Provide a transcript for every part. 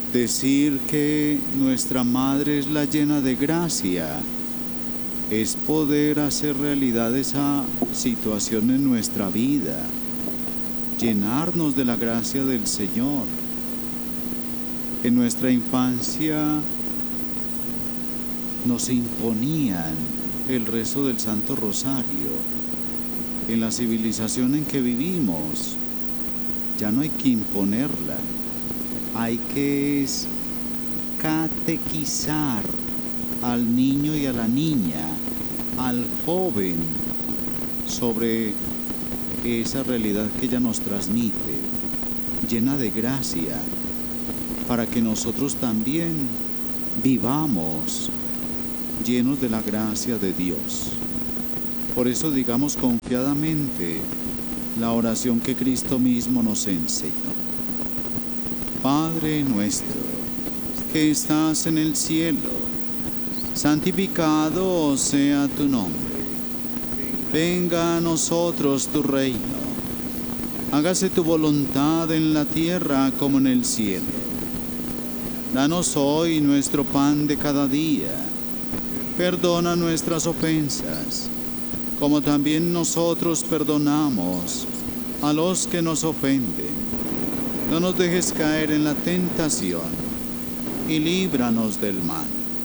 Decir que nuestra Madre es la llena de gracia es poder hacer realidad esa situación en nuestra vida, llenarnos de la gracia del Señor. En nuestra infancia nos imponían el rezo del Santo Rosario. En la civilización en que vivimos ya no hay que imponerla, hay que catequizar al niño y a la niña, al joven, sobre esa realidad que ella nos transmite, llena de gracia, para que nosotros también vivamos llenos de la gracia de Dios. Por eso digamos confiadamente la oración que Cristo mismo nos enseñó. Padre nuestro, que estás en el cielo, santificado sea tu nombre. Venga a nosotros tu reino. Hágase tu voluntad en la tierra como en el cielo. Danos hoy nuestro pan de cada día. Perdona nuestras ofensas, como también nosotros perdonamos a los que nos ofenden. No nos dejes caer en la tentación y líbranos del mal.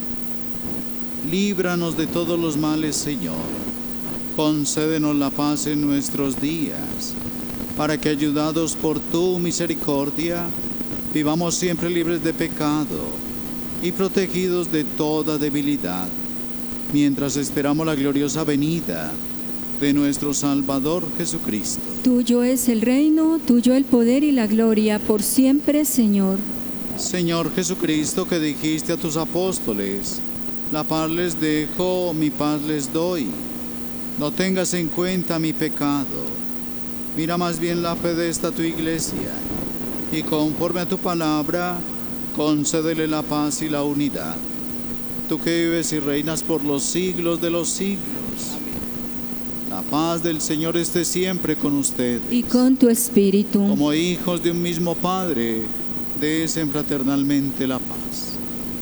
Líbranos de todos los males, Señor. Concédenos la paz en nuestros días, para que, ayudados por tu misericordia, vivamos siempre libres de pecado y protegidos de toda debilidad, mientras esperamos la gloriosa venida de nuestro Salvador Jesucristo. Tuyo es el reino, tuyo el poder y la gloria, por siempre, Señor. Señor Jesucristo, que dijiste a tus apóstoles: la paz les dejo, mi paz les doy. No tengas en cuenta mi pecado. Mira más bien la fe de esta tu iglesia, y conforme a tu palabra, concédele la paz y la unidad. Tú que vives y reinas por los siglos de los siglos. La paz del Señor esté siempre con ustedes. Y con tu espíritu. Como hijos de un mismo Padre, desen fraternalmente la paz.